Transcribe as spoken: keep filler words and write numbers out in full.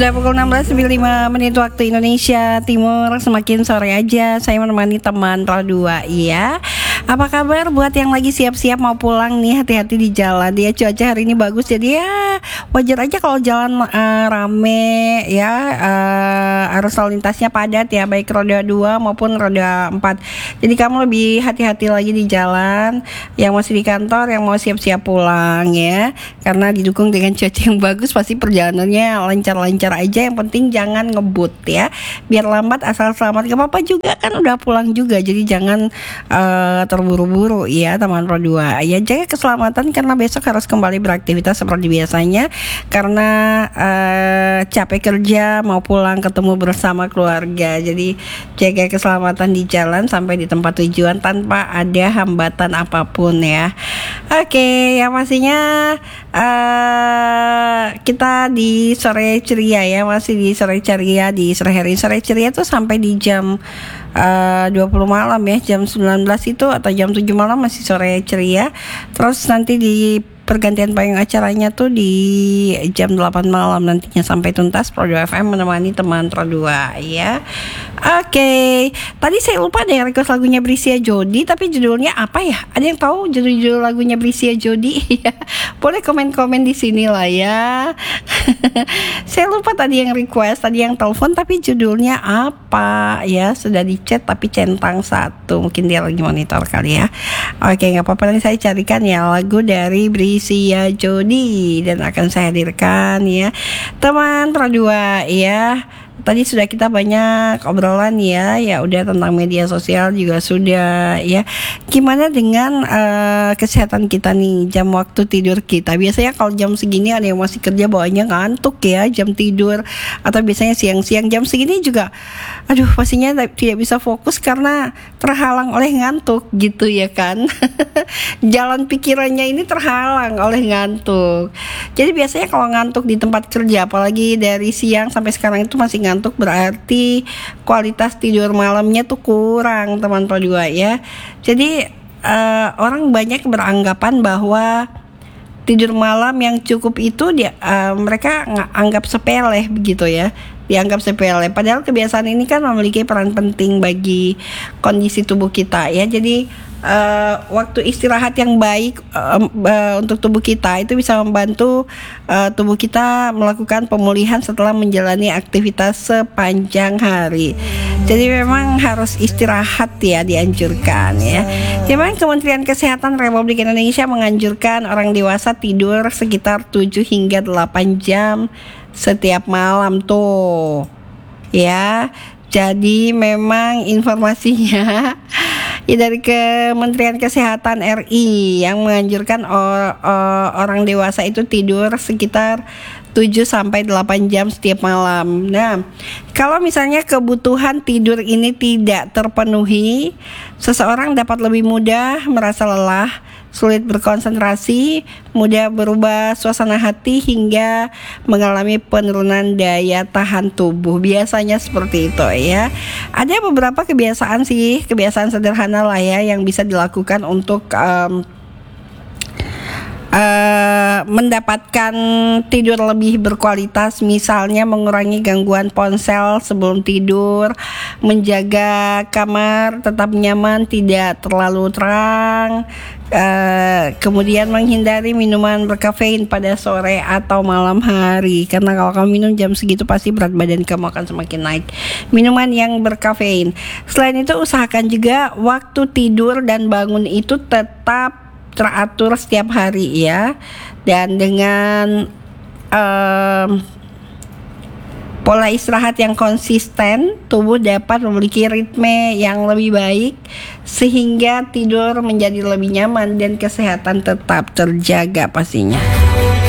Sudah pukul enam belas lebih lima menit waktu Indonesia Timur. Semakin sore aja saya menemani teman Radua. Iya. Apa kabar buat yang lagi siap-siap mau pulang nih? Hati-hati di jalan. Dia cuaca hari ini bagus, jadi ya wajar aja kalau jalan uh, rame ya, uh, arus lalu lintasnya padat ya, baik roda dua maupun roda empat. Jadi kamu lebih hati-hati lagi di jalan. Yang masih di kantor, yang mau siap-siap pulang ya, karena didukung dengan cuaca yang bagus, pasti perjalanannya lancar-lancar aja. Yang penting jangan ngebut ya, biar lambat asal selamat. Gak apa-apa juga kan, udah pulang juga, jadi jangan uh, terburu-buru ya teman Pro dua ya. Jaga keselamatan karena besok harus kembali beraktivitas seperti biasanya, karena uh, capek kerja, mau pulang ketemu bersama keluarga. Jadi jaga keselamatan di jalan sampai di tempat tujuan tanpa ada hambatan apapun ya. Oke, yang pastinya uh, kita di sore ceria ya, masih di sore ceria, di sore hari. Sore ceria tuh sampai di jam uh, dua puluh malam ya, jam sembilan belas itu atau jam tujuh malam masih sore ceria. Terus nanti di pergantian payung acaranya tuh di jam delapan malam nantinya sampai tuntas. Pro dua F M menemani teman Pro dua ya. Oke, okay. Tadi saya lupa deh request lagunya Brisia Jody, tapi judulnya apa ya? Ada yang tahu judul-judul lagunya Brisia Jody? Boleh komen-komen di sini lah ya. Saya lupa tadi yang request, tadi yang telepon, tapi judulnya apa ya? Sudah di chat tapi centang satu, mungkin dia lagi monitor kali ya. Oke, okay, nggak apa-apa, nanti saya carikan ya lagu dari Brisia Jody dan akan saya hadirkan ya teman Pro dua ya. Tadi sudah kita banyak obrolan ya, ya udah tentang media sosial juga sudah ya. Gimana dengan uh, kesehatan kita nih, jam waktu tidur kita? Biasanya kalau jam segini ada yang masih kerja bawaannya ngantuk ya, jam tidur, atau biasanya siang-siang jam segini juga, aduh pastinya tidak bisa fokus karena terhalang oleh ngantuk gitu ya kan. Jalan pikirannya ini terhalang oleh ngantuk. Jadi biasanya kalau ngantuk di tempat kerja, apalagi dari siang sampai sekarang itu masih ngantuk, berarti kualitas tidur malamnya tuh kurang teman Pro dua ya. Jadi uh, orang banyak beranggapan bahwa tidur malam yang cukup itu dia uh, mereka anggap sepele begitu ya, dianggap sepele. Padahal kebiasaan ini kan memiliki peran penting bagi kondisi tubuh kita ya. Jadi Uh, waktu istirahat yang baik uh, uh, untuk tubuh kita itu bisa membantu uh, tubuh kita melakukan pemulihan setelah menjalani aktivitas sepanjang hari. Jadi memang harus istirahat ya, dianjurkan ya. Memang Kementerian Kesehatan Republik Indonesia menganjurkan orang dewasa tidur sekitar tujuh hingga delapan jam setiap malam tuh ya. Jadi memang informasinya ya dari Kementerian Kesehatan R I yang menganjurkan or, or, orang dewasa itu tidur sekitar tujuh sampai delapan jam setiap malam. Nah, kalau misalnya kebutuhan tidur ini tidak terpenuhi, seseorang dapat lebih mudah merasa lelah, sulit berkonsentrasi, mudah berubah suasana hati hingga mengalami penurunan daya tahan tubuh. Biasanya seperti itu ya. Ada beberapa kebiasaan sih, kebiasaan sederhana lah ya yang bisa dilakukan untuk um, Uh, mendapatkan tidur lebih berkualitas. Misalnya mengurangi gangguan ponsel sebelum tidur, menjaga kamar tetap nyaman, tidak terlalu terang, uh, kemudian menghindari minuman berkafein pada sore atau malam hari, karena kalau kamu minum jam segitu pasti berat badan kamu akan semakin naik. Minuman yang berkafein. Selain itu usahakan juga waktu tidur dan bangun itu tetap teratur setiap hari ya, dan dengan um, pola istirahat yang konsisten, tubuh dapat memiliki ritme yang lebih baik sehingga tidur menjadi lebih nyaman dan kesehatan tetap terjaga pastinya.